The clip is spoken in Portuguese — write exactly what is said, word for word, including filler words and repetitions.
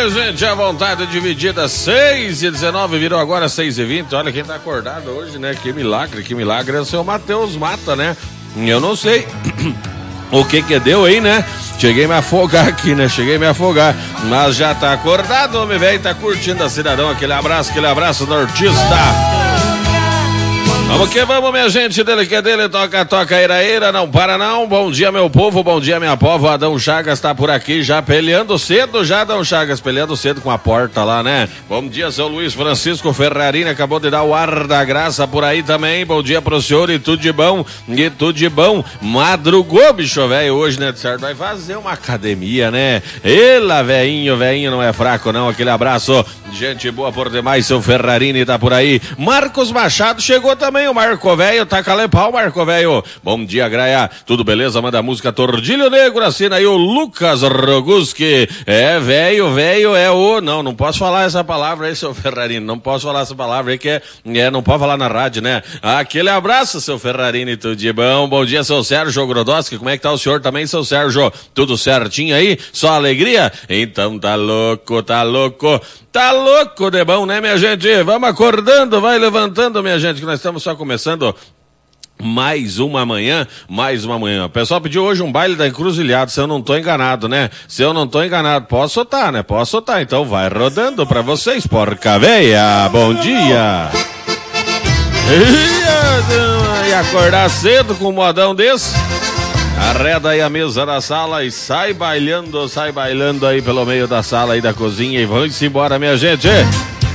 minha gente, a vontade dividida, seis e dezenove, virou agora seis e vinte. Olha quem tá acordado hoje, né? Que milagre, que milagre. É o seu Matheus Mata, né? Eu não sei o que que deu aí, né? Cheguei a me afogar aqui, né? Cheguei a me afogar. Mas já tá acordado, homem velho, tá curtindo a cidadão. Aquele abraço, aquele abraço do artista. Vamos que vamos, minha gente, dele que é dele, toca, toca, ira, ira, não para não. Bom dia, meu povo, bom dia, minha povo. Adão Chagas tá por aqui já peleando cedo, já Adão Chagas peleando cedo com a porta lá, né? Bom dia, seu Luiz Francisco Ferrarini, acabou de dar o ar da graça por aí também. Bom dia pro senhor e tudo de bom, e tudo de bom. Madrugou, bicho velho, hoje, né, de certo? Vai fazer uma academia, né? Ela, velhinho, velhinho não é fraco não, aquele abraço. Gente boa por demais, seu Ferrarini tá por aí. Marcos Machado chegou também, o Marco Velho, tá calepau, Marco Velho. Bom dia, Graia, tudo beleza? Manda a música Tordilho Negro, assina aí o Lucas Roguski. É, velho, velho é o... Não, não posso falar essa palavra aí, seu Ferrarini, não posso falar essa palavra aí que é... é não pode falar na rádio, né? Aquele abraço, seu Ferrarini, tudo de bom. Bom dia, seu Sérgio Grodowski, como é que tá o senhor também, seu Sérgio? Tudo certinho aí? Só alegria? Então tá louco, tá louco. Tá louco de bom, né, minha gente? Vamos acordando, vai levantando, minha gente, que nós estamos só começando mais uma manhã, mais uma manhã. O pessoal pediu hoje um baile da Encruzilhada, se eu não tô enganado, né? Se eu não tô enganado, posso soltar, né? Posso soltar, então vai rodando pra vocês, porca véia. Bom dia! E acordar cedo com um modão desse? Arreda aí a mesa da sala e sai bailando, sai bailando aí pelo meio da sala e da cozinha e vamos embora, minha gente.